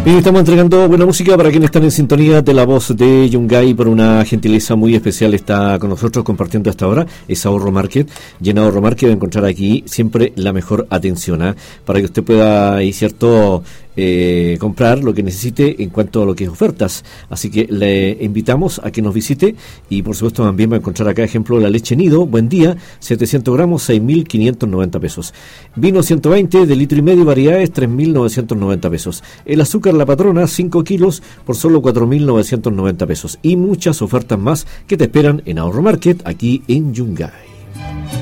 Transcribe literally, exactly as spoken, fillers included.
Bien, estamos entregando buena música para quienes están en sintonía de la voz de Yungay. Por una gentileza muy especial está con nosotros compartiendo hasta ahora es Ahorro Market. Y en Ahorro Market va a encontrar aquí siempre la mejor atención, ¿eh? Para que usted pueda, y cierto, eh, comprar lo que necesite en cuanto a lo que es ofertas. Así que le invitamos a que nos visite y por supuesto también va a encontrar acá ejemplo la leche nido, buen día, setecientos gramos, seis mil quinientos noventa pesos. Vino ciento veinte de litro y medio, variedades, tres mil novecientos noventa pesos. El azúcar La Patrona, cinco kilos por solo cuatro mil novecientos noventa pesos. Y muchas ofertas más que te esperan en Ahorro Market aquí en Yungay.